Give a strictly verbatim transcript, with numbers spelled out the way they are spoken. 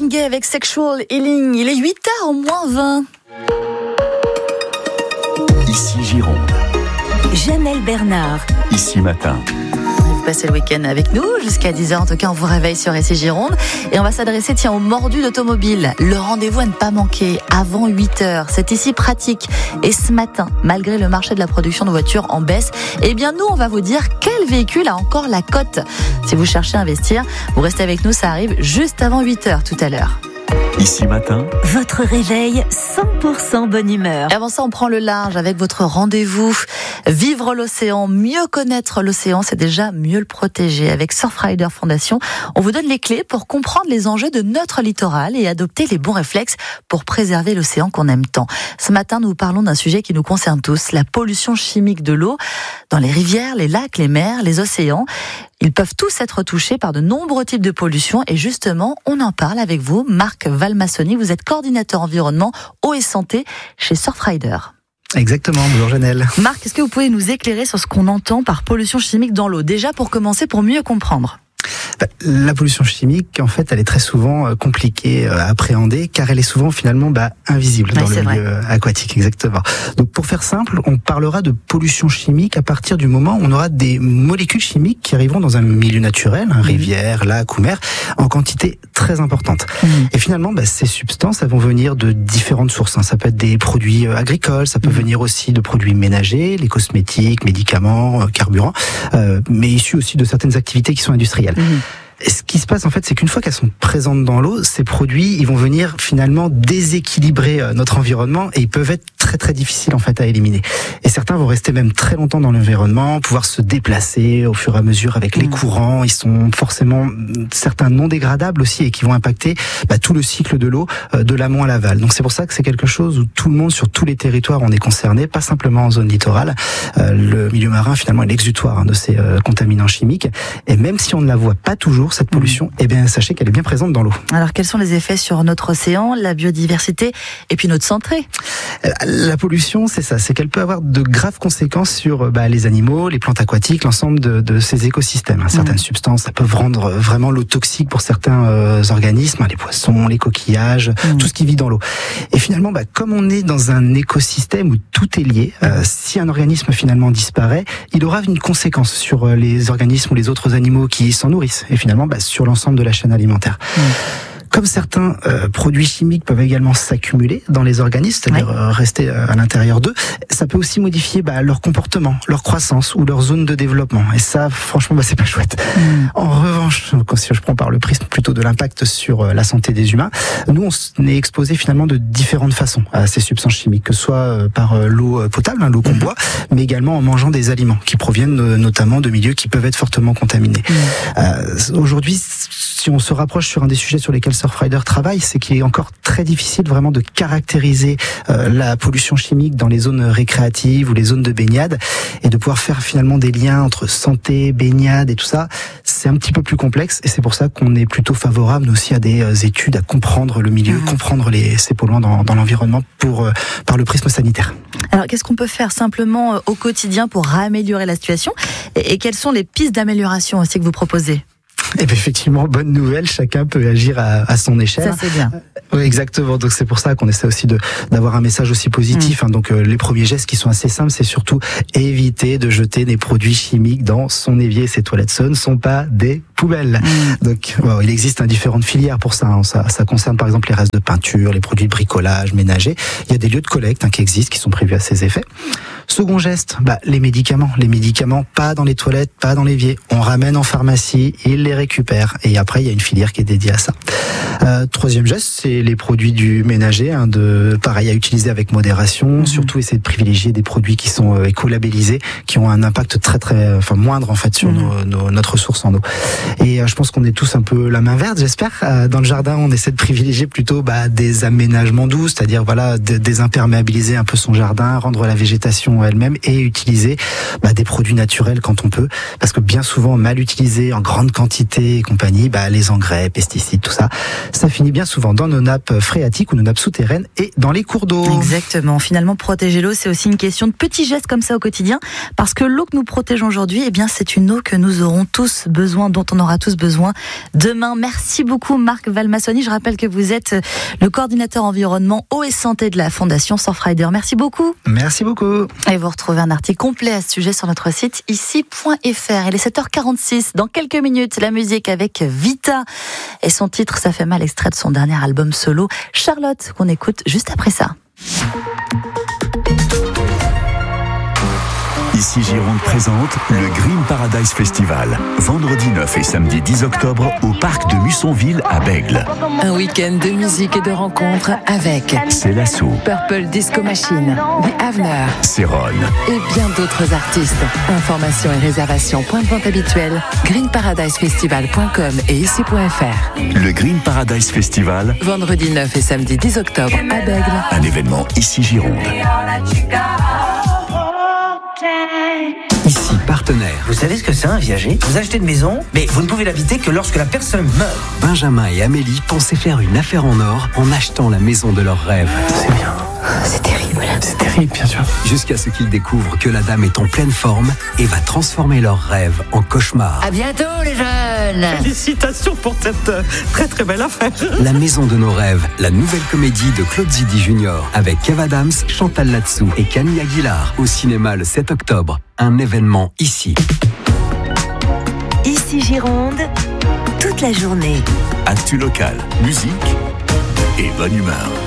Marvin Gaye avec Sexual Healing. Il est huit heures moins vingt. Ici Gironde. Janelle Bernard. Ici Matin. Vous passez le week-end avec nous jusqu'à dix heures. En tout cas, on vous réveille sur Ici Gironde. Et on va s'adresser tiens, aux mordus d'automobile. Le rendez-vous à ne pas manquer avant huit heures. C'est ici pratique. Et ce matin, malgré le marché de la production de voitures en baisse, eh bien nous, on va vous dire quel véhicule a encore la cote. Si vous cherchez à investir, vous restez avec nous. Ça arrive juste avant huit heures tout à l'heure. Ici Matin. Votre réveil cent pour cent bonne humeur. Et avant ça, on prend le large avec votre rendez-vous. Vivre l'océan, mieux connaître l'océan, c'est déjà mieux le protéger. Avec Surfrider Foundation, on vous donne les clés pour comprendre les enjeux de notre littoral et adopter les bons réflexes pour préserver l'océan qu'on aime tant. Ce matin, nous parlons d'un sujet qui nous concerne tous, la pollution chimique de l'eau dans les rivières, les lacs, les mers, les océans. Ils peuvent tous être touchés par de nombreux types de pollution et justement, on en parle avec vous, Marc Valmassoni. Vous êtes coordinateur environnement, eau et santé chez Surfrider. Exactement, bonjour Janelle. Marc, est-ce que vous pouvez nous éclairer sur ce qu'on entend par pollution chimique dans l'eau? Déjà pour commencer, pour mieux comprendre. La pollution chimique, en fait, elle est très souvent compliquée à appréhender car elle est souvent finalement bah, invisible ouais, dans le milieu vrai. aquatique. Exactement. Donc, pour faire simple, on parlera de pollution chimique à partir du moment où on aura des molécules chimiques qui arriveront dans un milieu naturel, hein, mmh. rivière, lac ou mer, en quantité très importante. Mmh. Et finalement, bah, ces substances, elles vont venir de différentes sources. Hein. Ça peut être des produits agricoles, ça peut mmh. venir aussi de produits ménagers, les cosmétiques, médicaments, euh, carburants, euh, mais issus aussi de certaines activités qui sont industrielles. Mmh. Et ce qui se passe en fait, c'est qu'une fois qu'elles sont présentes dans l'eau, ces produits, ils vont venir finalement déséquilibrer notre environnement et ils peuvent être très très difficiles en fait à éliminer. Et certains vont rester même très longtemps dans l'environnement, pouvoir se déplacer au fur et à mesure avec les mmh. courants. Ils sont forcément certains non dégradables aussi et qui vont impacter bah, tout le cycle de l'eau euh, de l'amont à l'aval. Donc c'est pour ça que c'est quelque chose où tout le monde sur tous les territoires on est concerné, pas simplement en zone littorale. Euh, le milieu marin finalement est l'exutoire hein, de ces euh, contaminants chimiques. Et même si on ne la voit pas toujours cette pollution, eh bien sachez qu'elle est bien présente dans l'eau. Alors quels sont les effets sur notre océan, la biodiversité et puis notre santé? La pollution, c'est ça, c'est qu'elle peut avoir de graves conséquences sur bah, les animaux, les plantes aquatiques, l'ensemble de, de ces écosystèmes. Certaines mmh. substances, ça peut rendre vraiment l'eau toxique pour certains euh, organismes, les poissons, les coquillages, mmh. tout ce qui vit dans l'eau. Et finalement, bah, comme on est dans un écosystème où tout est lié, euh, si un organisme finalement disparaît, il aura une conséquence sur euh, les organismes ou les autres animaux qui s'en nourrissent. Et finalement, bah, sur l'ensemble de la chaîne alimentaire. Mmh. Comme certains euh, produits chimiques peuvent également s'accumuler dans les organismes, c'est-à-dire ouais. euh, rester euh, à l'intérieur d'eux, ça peut aussi modifier bah, leur comportement, leur croissance ou leur zone de développement. Et ça, franchement, bah, c'est pas chouette. Mmh. En revanche, si je prends par le prisme plutôt de l'impact sur euh, la santé des humains, nous, on est exposé finalement de différentes façons à ces substances chimiques, que ce soit euh, par euh, l'eau potable, hein, l'eau qu'on mmh. boit, mais également en mangeant des aliments qui proviennent euh, notamment de milieux qui peuvent être fortement contaminés. Mmh. Euh, aujourd'hui, si on se rapproche sur un des sujets sur lesquels Surfrider travaille, c'est qu'il est encore très difficile vraiment de caractériser euh, la pollution chimique dans les zones récréatives ou les zones de baignade et de pouvoir faire finalement des liens entre santé, baignade et tout ça. C'est un petit peu plus complexe et c'est pour ça qu'on est plutôt favorable aussi à des euh, études, à comprendre le milieu, mmh. comprendre les, ces polluants dans, dans l'environnement pour, euh, par le prisme sanitaire. Alors qu'est-ce qu'on peut faire simplement euh, au quotidien pour améliorer la situation et, et quelles sont les pistes d'amélioration aussi que vous proposez? Et bien effectivement, bonne nouvelle, chacun peut agir à, à son échelle. Ça c'est bien. Oui, exactement. Donc c'est pour ça qu'on essaie aussi de d'avoir un message aussi positif. Mmh. Hein. Donc euh, les premiers gestes qui sont assez simples, c'est surtout éviter de jeter des produits chimiques dans son évier. Ses toilettes, ce ne sont pas des poubelles. Mmh. Donc bon, il existe hein, différentes filières pour ça, hein. ça. Ça concerne par exemple les restes de peinture, les produits de bricolage, ménagers. Il y a des lieux de collecte hein, qui existent, qui sont prévus à ces effets. Second geste, bah, les médicaments. Les médicaments, pas dans les toilettes, pas dans l'évier. On ramène en pharmacie, ils les récupèrent. Et après, il y a une filière qui est dédiée à ça. Euh, troisième geste, c'est les produits du ménager. Hein, de, pareil, à utiliser avec modération. Mmh. Surtout essayer de privilégier des produits qui sont euh, écolabellisés, qui ont un impact très très, enfin moindre en fait sur mmh. nos, nos, notre ressource en eau. Et euh, je pense qu'on est tous un peu la main verte, j'espère. Euh, dans le jardin, on essaie de privilégier plutôt bah, des aménagements doux, c'est-à-dire voilà, de, désimperméabiliser un peu son jardin, rendre la végétation l'exploitation elle-même et utiliser bah, des produits naturels quand on peut, parce que bien souvent mal utilisés en grande quantité et compagnie, bah, les engrais, pesticides, tout ça, ça finit bien souvent dans nos nappes phréatiques ou nos nappes souterraines et dans les cours d'eau. Exactement. Finalement, protéger l'eau, c'est aussi une question de petits gestes comme ça au quotidien, parce que l'eau que nous protégeons aujourd'hui, eh bien, c'est une eau que nous aurons tous besoin, dont on aura tous besoin demain. Merci beaucoup, Marc Valmassoni. Je rappelle que vous êtes le coordinateur environnement, eau et santé de la Fondation Surfrider. Merci beaucoup. Merci beaucoup. Et vous retrouvez un article complet à ce sujet sur notre site ici point f r. Il est sept heures quarante-six. Dans quelques minutes, la musique avec Vita et son titre Ça fait mal, extrait de son dernier album solo, Charlotte, qu'on écoute juste après ça. Ici Gironde présente le Green Paradise Festival. Vendredi neuf et samedi dix octobre au parc de Mussonville à Bègles. Un week-end de musique et de rencontres avec C'est l'assaut, Purple Disco Machine, The Avener Céron, et bien d'autres artistes. Informations et réservations point de vente habituel, green paradise festival point com et ici point f r. le Green Paradise Festival, Vendredi neuf et samedi dix octobre à Bègles. un événement ici Gironde. Ici, partenaire. Vous savez ce que c'est un viager? Vous achetez une maison, mais vous ne pouvez l'habiter que lorsque la personne meurt. Benjamin et Amélie pensaient faire une affaire en or en achetant la maison de leurs rêves. C'est bien. C'est terrible. C'est terrible, bien sûr. Jusqu'à ce qu'ils découvrent que la dame est en pleine forme et va transformer leurs rêves en cauchemars. À bientôt les jeunes. Félicitations pour cette euh, très très belle affaire. La maison de nos rêves, la nouvelle comédie de Claude Zidi Junior avec Kev Adams, Chantal Latsou et Camille Aguilar au cinéma le sept octobre. Un événement ici. Ici Gironde, toute la journée. Actu local, musique et bonne humeur.